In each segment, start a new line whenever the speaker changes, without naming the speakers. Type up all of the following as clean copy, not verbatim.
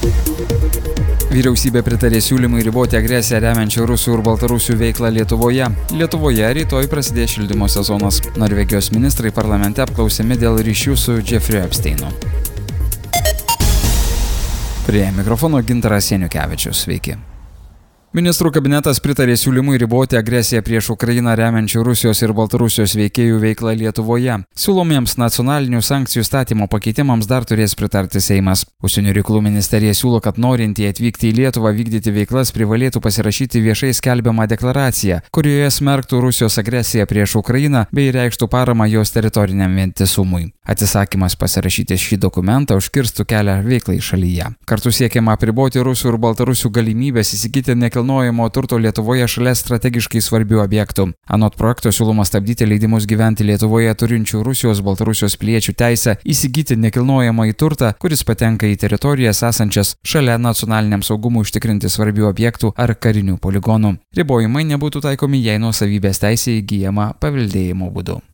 Vyriausybė pritarė siūlymui riboti agresiją remiančių rusų ir baltarusių veiklą Lietuvoje. Lietuvoje rytoj prasidės šildymo sezonas. Norvegijos ministrai parlamente apklausiami dėl ryšių su Jeffrey Epsteinu. Prie mikrofono Gintaras Janukevičius. Sveiki. Ministrų kabinetas pritarė siūlymui riboti agresiją prieš Ukrainą remiančių Rusijos ir Baltarusijos veikėjų veiklą Lietuvoje. Siūlomiems nacionalinių sankcijų statymo pakeitimams dar turės pritarti Seimas. Užsienio reikalų ministerija siūlo, kad norintieji atvykti į Lietuvą vykdyti veiklas privalėtų pasirašyti viešai skelbiamą deklaraciją, kurioje smerktų Rusijos agresiją prieš Ukrainą bei reikštų paramą jos teritoriniam vientisumui. Atsisakymas pasirašyti šį dokumentą užkirstų kelią veiklai šalyje. Kartu siekiama apriboti rusų ir baltarusių galimybės įsigyti nekilnojamo turto Lietuvoje šalia strategiškai svarbių objektų. Anot projekto siūloma stabdyti leidimus gyventi Lietuvoje turinčių Rusijos-Baltarusijos piliečių teisę įsigyti nekilnojamąjį turtą, kuris patenka į teritorijas esančias šalia nacionaliniam saugumui užtikrinti svarbių objektų ar karinių poligonų. Ribojimai nebūtų taikomi, jei nuosavybės teisė įgyjama paveldėjimo būdu.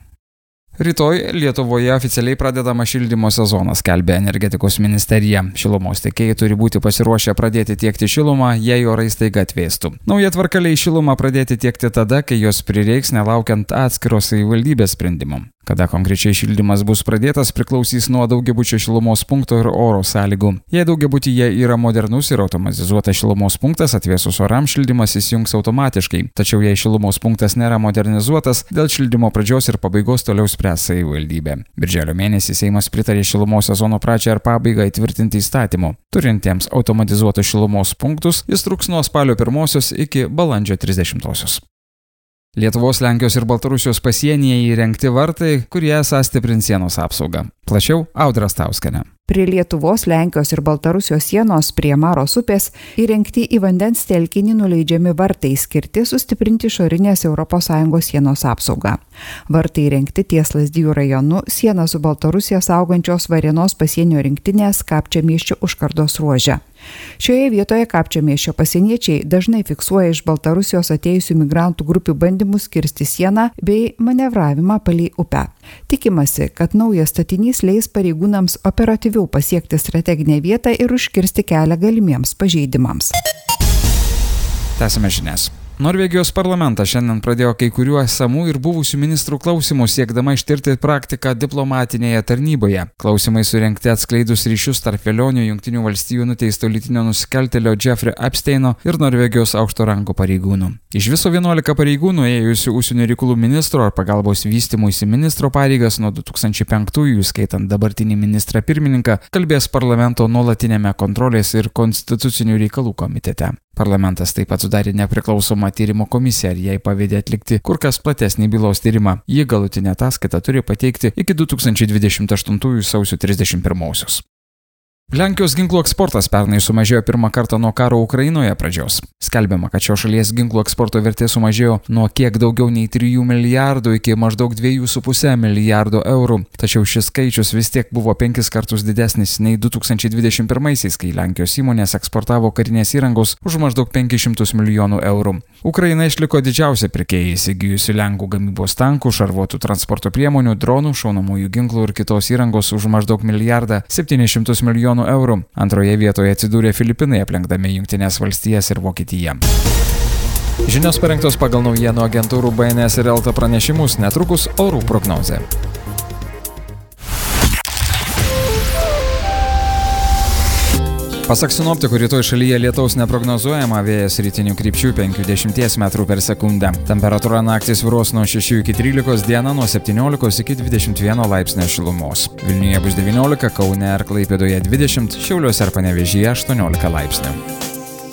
Rytoj Lietuvoje oficialiai pradedama šildymo sezonas, skelbia energetikos ministerija. Šilumos tiekėjai turi būti pasiruošę pradėti tiekti šilumą, jei orai staiga atvėstų. Nauja tvarka leis šilumą pradėti tiekti tada, kai jos prireiks, nelaukiant atskiros savivaldybės sprendimų. Kada konkrečiai šildymas bus pradėtas, priklausys nuo daugiabučio šilumos punkto ir oro sąlygų. Jei daugiabutyje yra modernus ir automatizuotas šilumos punktas, atvėsus orams šildymas įsijungs automatiškai. Tačiau jei šilumos punktas nėra modernizuotas, dėl šildymo pradžios ir pabaigos toliau spręs savivaldybė. Birželio mėnesį Seimas pritarė šilumos sezono pradžią ir pabaigą įtvirtinti įstatymu. Turintiems automatizuotus šilumos punktus jis truks nuo spalio 1 iki balandžio 30. Lietuvos, Lenkijos ir Baltarusijos pasienyje įrengti vartai, kurie esą stiprins sienos apsaugą. Plačiau Audra Stauskienė.
Prie Lietuvos, Lenkijos ir Baltarusijos sienos prie Maros upės įrengti į vandens telkinį nuleidžiami vartai skirti sustiprinti išorinės ES sienos apsaugą. Vartai įrengti ties Lazdijų rajonu sieną su Baltarusija saugančios Varėnos pasienio rinktinės Kapčiamiesčio užkardos ruože. Šioje vietoje Kapčiamiesčio pasieniečiai dažnai fiksuoja iš Baltarusijos atėjusių migrantų grupių bandymus kirsti sieną bei manevravimą palei upę. Tikimasi, kad naujas statinys leis pareigūnams operatyviau pasiekti strateginę vietą ir užkirsti kelią galimiems pažeidimams.
Tęsime žinias. Norvegijos parlamentas šiandien pradėjo kai kurių esamų ir buvusių ministrų klausimus, siekdama ištirti praktiką diplomatinėje tarnyboje. Klausimai surengti atskleidus ryšius tarp vėlionių Jungtinių valstijų nuteisto lytinio nusikaltėlio Jeffrey Epsteino ir Norvegijos aukšto rango pareigūnų. Iš viso 11 pareigūnų ėjusių užsienio reikalų ministro ar pagalbos vystymuisi ministro pareigas nuo 2005-ųjų, skaitant dabartinį ministrą pirmininką, kalbės parlamento nuolatinėme kontrolės ir konstitucinių reikalų komitete. Parlamentas taip pat sudarė nepriklausomą tyrimo komisiją ir jai pavedė atlikti kur kas platesnį bylos tyrimą. Ji galutinę ataskaitą turi pateikti iki 2028 sausio 31. Lenkijos ginklų eksportas pernai sumažėjo pirmą kartą nuo karo Ukrainoje pradžios. Skelbiama, kad šios šalies ginklų eksporto vertė sumažėjo nuo kiek daugiau nei 3 milijardų iki maždaug 2,5 milijardo eurų. Tačiau šis skaičius vis tiek buvo 5 kartus didesnis nei 2021-aisiais, kai Lenkijos įmonės eksportavo karinės įrangos už maždaug 500 milijonų eurų. Ukraina išliko didžiausia pirkėja įsigijusi Lenkų gamybos tankų, šarvuotų transporto priemonių, dronų, šaunamųjų ginklų ir kitos įrangos už maždaug 1,7 milijardo eurų. Antroje vietoje atsidūrė Filipinai, aplenkdami Jungtines valstijas ir Vokietiją. Žinios parengtos pagal naujienų agentūrų BNS ir Elta pranešimus, netrukus orų prognozė. Pasak sinoptikų, rytoj šalyje lietaus neprognozuojama, vėjas rytinių krypčių 5–10 metrų per sekundę. Temperatūra naktį svyruos nuo 6 iki 13, dieną nuo 17 iki 21 laipsnio šilumos. Vilniuje bus 19, Kaune ir Klaipėdoje 20, Šiauliuose ir Panevėžyje 18 laipsnių.